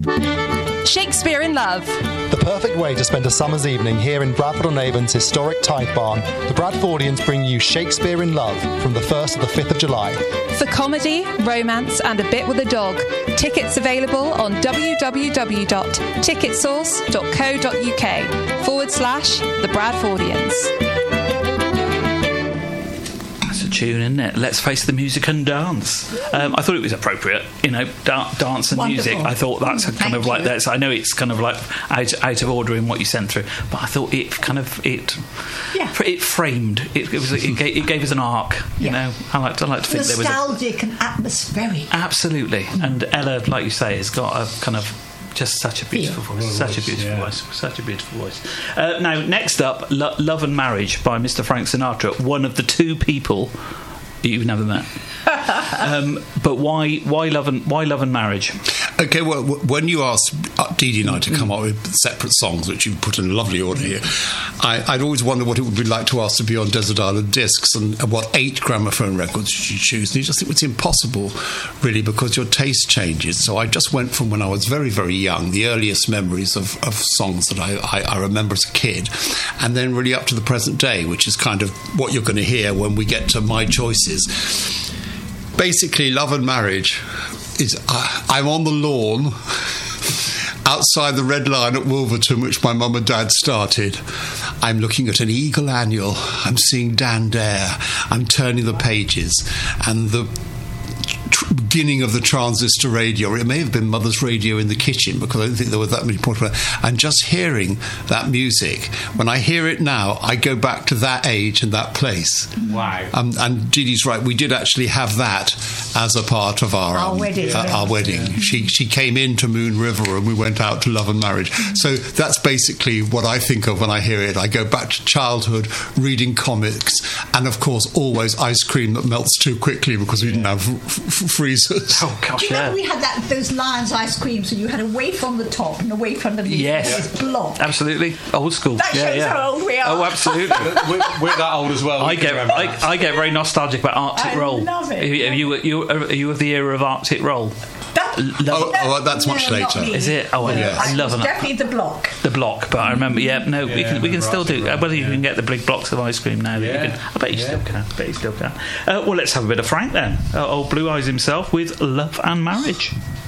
Shakespeare in Love. The perfect way to spend a summer's evening here in Bradford-on-Avon's historic Tithe Barn, the Bradfordians bring you Shakespeare in Love from the 1st to the 5th of July. For comedy, romance and a bit with a dog. Tickets available on www.ticketsource.co.uk/The Bradfordians. Tune, isn't it? Let's face the music and dance. I thought it was appropriate, dance and music. I thought that's kind of like that. I know it's kind of like out of order in what you sent through, but I thought it kind of it framed it. It gave us an arc. You know, I like to think there was nostalgic and atmospheric. Absolutely, and Ella, like you say, has got a kind of. Just such a beautiful voice. Such a beautiful voice. Now, next up, Love and Marriage by Mr. Frank Sinatra, one of the two people that you've never met. But why Love and Marriage? Okay, well, when you asked Dee Dee and I to come up with separate songs, which you've put in a lovely order here, I'd always wondered what it would be like to ask to be on Desert Island Discs and what 8 gramophone records should you choose. And you just think it's impossible, really, because your taste changes. So I just went from when I was very, very young, the earliest memories of songs that I remember as a kid, and then really up to the present day, which is kind of what you're going to hear when we get to my choices. Basically, Love and Marriage is I'm on the lawn outside the Red Lion at Wolverton, which my mum and dad started. I'm looking at an Eagle Annual. I'm seeing Dan Dare. I'm turning the pages, and the beginning of the transistor radio, or it may have been Mother's radio in the kitchen, because I don't think there were that many portable, and just hearing that music. When I hear it now, I go back to that age and that place. Wow. And Dee Dee's right, we did actually have that as a part of our wedding. Yeah. She came into Moon River and we went out to Love and Marriage. So that's basically what I think of when I hear it. I go back to childhood, reading comics, and of course always ice cream that melts too quickly because we didn't have freezers. Oh gosh, Do you remember we had those Lions ice creams, so you had a wafer on the top and a wafer underneath? Yes, block. Absolutely, old school. That shows how old we are. Oh, absolutely. we're that old as well. I get very nostalgic about Arctic Roll. I love it. Are you of the era of Arctic Roll? That's much later. Is it? Oh, yes. I love it. Definitely the block. The block, but I remember. We can still do. Whether you can get the big blocks of ice cream now. I bet you still can. Well, let's have a bit of Frank then. Old Blue Eyes himself with Love and Marriage.